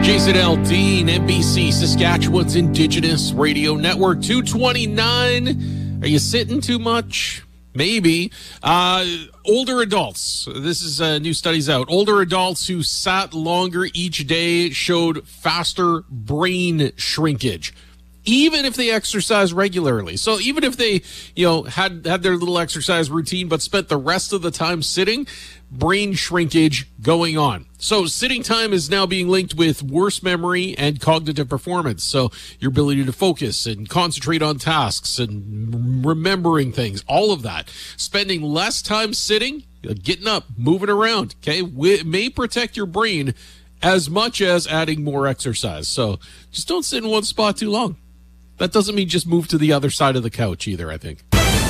Jason Aldean, NBC, Saskatchewan's Indigenous Radio Network. 229. Are you sitting too much? Maybe. Older adults. This is new studies out. Older adults who sat longer each day showed faster brain shrinkage, even if they exercise regularly. So even if they, had their little exercise routine, but spent the rest of the time sitting, brain shrinkage going on. So sitting time is now being linked with worse memory and cognitive performance. So your ability to focus and concentrate on tasks and remembering things, all of that. Spending less time sitting, getting up, moving around, okay, may protect your brain as much as adding more exercise. So just don't sit in one spot too long. That doesn't mean just move to the other side of the couch either, I think.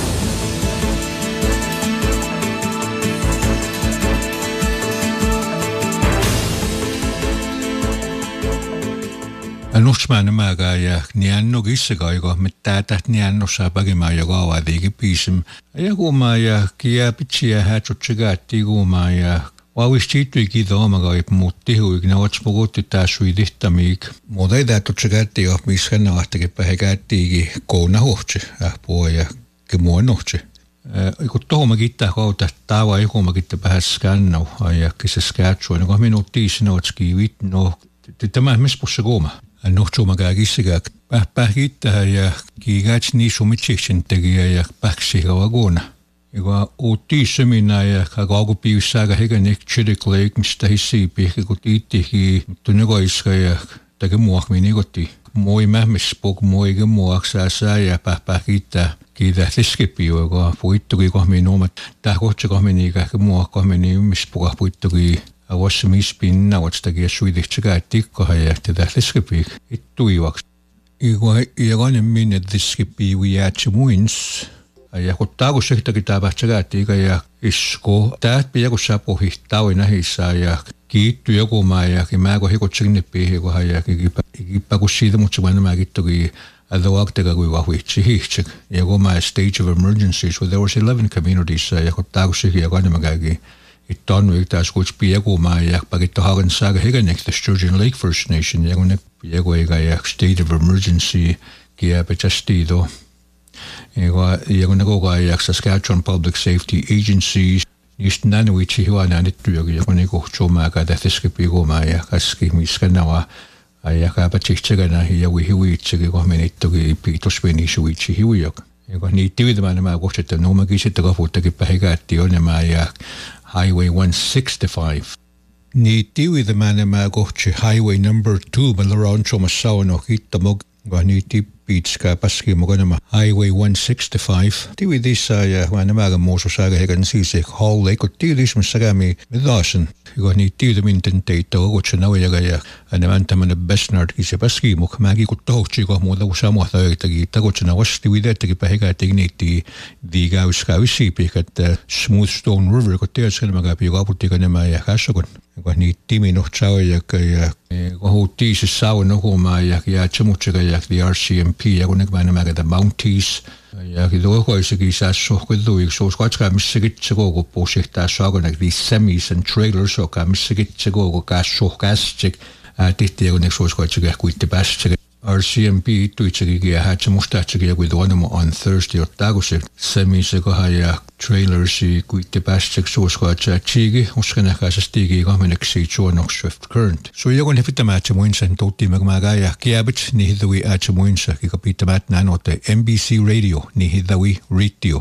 Nuhtsmaanamaaga nianno gissagaigo mittaatat niannossa pagimaa kaavaadiigi piisim ajakumaa kiapitsia hatsutsigaattiigumaa Wawistiittuikin doomagai muuttihuik ne otspugutti taasuidihtamik. Muuta ei täytutsegaatti jo miskan ahtakin pähegaattiigi kouna hohtsi puoja kemuun hohtsi. Kun tohoma kittää kautta taava ihoma kittää pähäs skannau ja kisa skatsua, no minuuttia sinotski vitno. Tämä mispussa kooma. Nuhtsumagaa kissigaa pähkittää ja kiigats nii sumitsiksin tekijä ja pähksigaa koona. Ja uutisemina ja kaukopiivissaga hegenik chidikleik mistä hissiipi kun tiittihi tunnekoiska ja tege muakmini kotti moi mähmis pok moi ge muaksaa ja pähkittää kiitä liskipi joka puittuki kohmin omat tää kohtsi kohmini ka muakkohmini mispuka puittuki avassa mispinna otstagi suidihtsega tikka ja tätä liskipi ittuivaks ja kanen minne liskipi viatsi muins ja kun taakussehtakin tapahtsa가attiiga ja isko täät piakussa pohittaa nähissä ja kiitty joku maa ja kimääko hikutsinippi joka ja kipäkus siitä mutta se mä kittoki adoaktega kui vahvitsi hihtsik ja kun mä stage of emergencies where there was 11 communities ja kun taakussehki ja kannemagagi ittannu yhtäis kuits piaku maa ja pakitto hagen saaga higenek the Sturgeon Lake First Nation ja kun ne piaku eikä ja state of emergency kiäpetästiito ja kun ne koko ajan Saskatchewan Public Safety Agencies, niistä nänuitsi hyvä näyttyäkin, ja kun ne kohtuumäkä tähtäisikin komaa ja kaski miskänävä, ja kääpätsiksegänä ja vihiviitsekin, kun menittokin piitosvenisuitsi hiviak. Ja kun niitä tivitämään nämä kohtat, että nuomakin sitten kapuuttakin pähikäätti on nämä ja Highway 165. Niitä tivitämään nämä kohti Highway number 2, meillä on Suomessa sauna hittamog, kun niitä Piitska paski mukana Highway 165. Tividissa ja nämä muusosaga hegan siis Hall Lake tiidismassa kämi midasen. Kun niitä tiideminten teitä kokotse naujaga ja nämä tämmöinen Besnardkin se paski muk. Mäkin kun tohtsi muuta kuin samoita öitäkin. Takotse nauasti videettäkin pähikäyttäkin niitä viikäyskä ysiipi, että Smooth Stone River, kun tiedät selmäkäpi, joka aputtiika nämä ja käsakon. Kun niitä timinohtsaujaga ja kohuttiisissa saunohumaa ja tsemutsega ja RCMP ja kun nämä käydä Mounties ja toikoisikin säässä ohkoituiksi olisi katsokaa missäkin se koko puhuttaa saakonekin semis and trailers joka missäkin se koko kässohkästsik tehtiin kun olisi katsokaa kuitti päästsik RCMP tuitsekin ja häätsä mustaatsekin ja kuitenkin on Thursday ottaa kun se semis ja trailersi kuitti päästsik olisi katsokaa tsiiki uskon äkäisestikin kahmeneksi John Swift Current. So joku ne pitämättä muinsa tuuttiin mä ja kiäbit niihin thui äätsä muinsa kika pitämättä näin otte NBC Radio niihin thui riittio.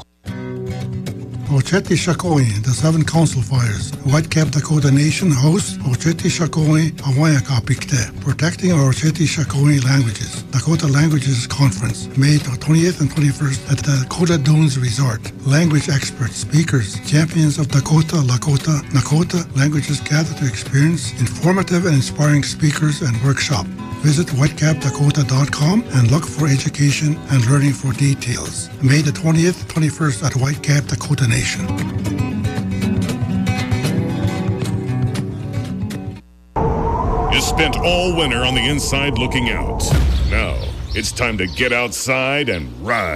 Ocheti Shakoi, the 7 council fires. Whitecap Dakota Nation hosts Ocheti Shakoi Awayaka Pikte, protecting our Ocheti Shakoi languages. Dakota Languages Conference, May 20th and 21st at the Dakota Dunes Resort. Language experts, speakers, champions of Dakota, Lakota, Nakota languages gather to experience informative and inspiring speakers and workshop. Visit whitecapdakota.com and look for education and learning for details. May the 20th, 21st at Whitecap Dakota Nation. You spent all winter on the inside looking out. Now, it's time to get outside and ride.